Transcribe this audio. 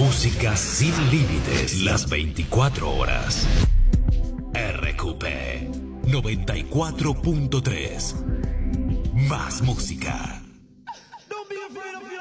Música sin límites las 24 horas. RQP 94.3. Más música. Don't be afraid of